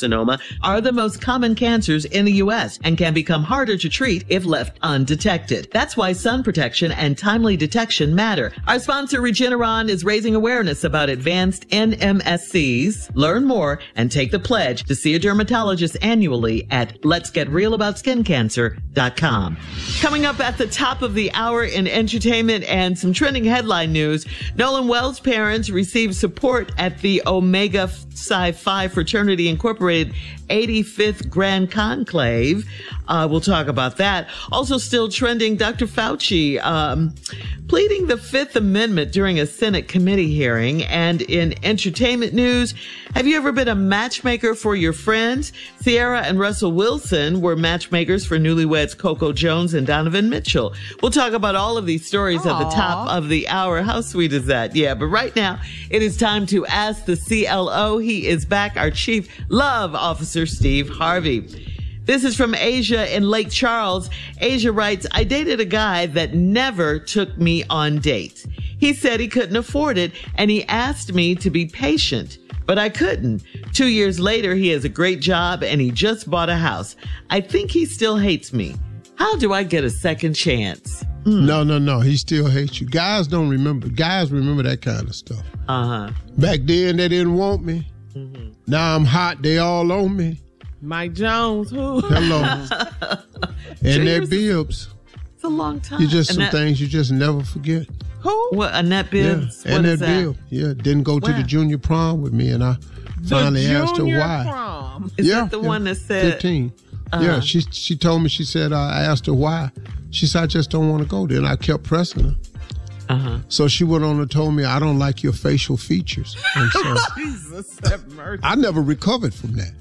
carcinoma are the most common cancers in the U.S. and can become harder to treat if left undetected. That's why sun protection and timely detection matter. Our sponsor, Regeneron, is raising awareness about advanced NMSCs. Learn more and take the pledge to see a dermatologist annually at letsgetrealaboutSkinCancer.com. Coming up at the top of the hour in entertainment and some trending headline news, Nolan Wells' parents received support at the Omega Psi Phi Fraternity Incorporated 85th Grand Conclave. We'll talk about that. Also still trending, Dr. Fauci pleading the Fifth Amendment during a Senate committee hearing. And in entertainment news, have you ever been a matchmaker for your friends? Ciara and Russell Wilson were matchmakers for newlyweds Coco Jones and Donovan Mitchell. We'll talk about all of these stories at the top of the hour. How sweet is that? Yeah, but right now it is time to ask the CLO. He is back, our Chief Love Officer, Steve Harvey. This is from Asia in Lake Charles. Asia writes, I dated a guy that never took me on dates. He said he couldn't afford it, and he asked me to be patient, but I couldn't. 2 years later, he has a great job, and he just bought a house. I think he still hates me. How do I get a second chance? No. He still hates you. Guys don't remember. Guys remember that kind of stuff. Back then, they didn't want me. Now I'm hot. They all on me. Mike Jones, who? Hello. And their bibs. It's a long time. You just some things you just never forget. Who? What, Annette Bibbs? Yeah, Annette Bibbs. Yeah, didn't go to the junior prom with me, and I finally asked her why. Prom. Is that the one that said 15? Yeah, she told me. She said I asked her why. She said I just don't want to go. Then I kept pressing her. So she went on and told me I don't like your facial features. And so Jesus have mercy. I never recovered from that.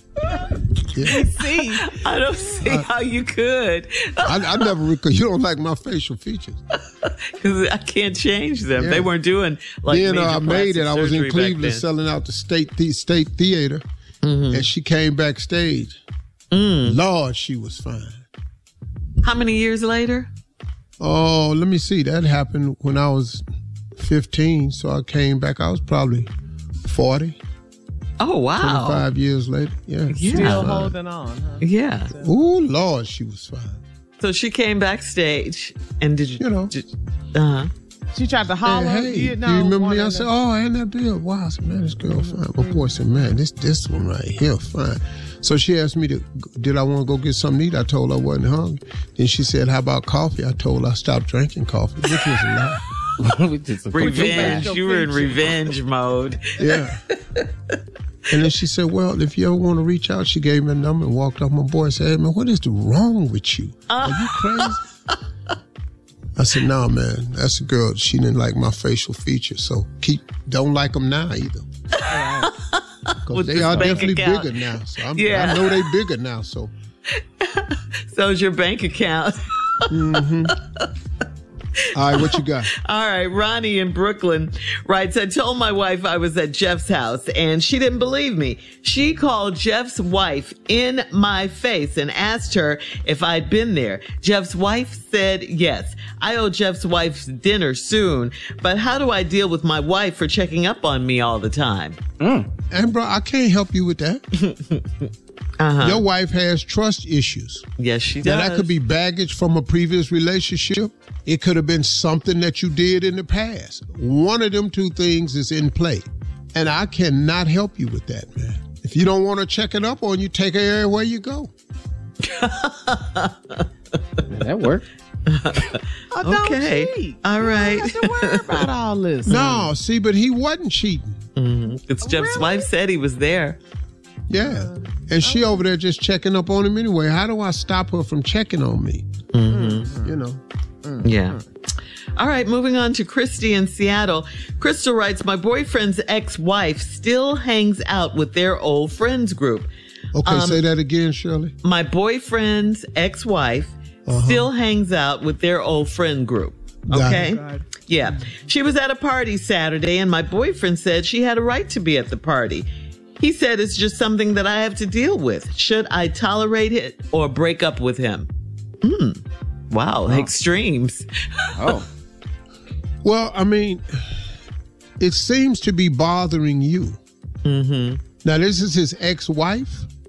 I don't see how you could. I never recovered. You don't like my facial features because I can't change them. They weren't doing like. Then I made it. I was in Cleveland selling out the State Theater, and she came backstage. Lord, she was fine. How many years later? Oh, let me see. That happened when I was 15, so I came back. I was probably 40. Oh, wow. 25 years later. Yeah. Still holding on, huh? Yeah. Ooh, Lord, she was fine. So she came backstage, and did you... You know. She tried to holler. Hey, do you remember me? I said, oh, ain't that Bill? Wow, I said, man, this girl fine. My boy said, man, this one right here fine. So she asked me, did I want to go get something to eat? I told her I wasn't hungry. Then she said, how about coffee? I told her I stopped drinking coffee, which was a lie. Revenge. You were in revenge mode. Yeah. And then she said, well, if you ever want to reach out, she gave me a number and walked up. My boy said, hey, man, what is wrong with you? Are you crazy? I said, no, man, that's a girl. She didn't like my facial features, so don't like them now either. Because they are definitely bigger now. So I know they bigger now. So is your bank account. All right, what you got? All right, Ronnie in Brooklyn writes, I told my wife I was at Jeff's house, and she didn't believe me. She called Jeff's wife in my face and asked her if I'd been there. Jeff's wife said yes. I owe Jeff's wife dinner soon, but how do I deal with my wife for checking up on me all the time? And bro, I can't help you with that. Your wife has trust issues. Yes, she does. Now, that could be baggage from a previous relationship. It could have been something that you did in the past. One of them two things is in play. And I cannot help you with that, man. If you don't want to check it up on you, take her everywhere you go. That worked. Okay. Cheat. All right. You don't have to worry about all this. No, see, but he wasn't cheating. It's Jeff's wife said he was there. Yeah. And she over there just checking up on him anyway. How do I stop her from checking on me? You know. Yeah. All right, moving on to Christy in Seattle. Crystal writes, my boyfriend's ex-wife still hangs out with their old friends group. Okay, say that again, Shirley. My boyfriend's ex-wife still hangs out with their old friend group. Okay? Yeah. She was at a party Saturday, and my boyfriend said she had a right to be at the party. He said it's just something that I have to deal with. Should I tolerate it or break up with him? Wow, extremes. Well, I mean, it seems to be bothering you. Now, this is his ex-wife?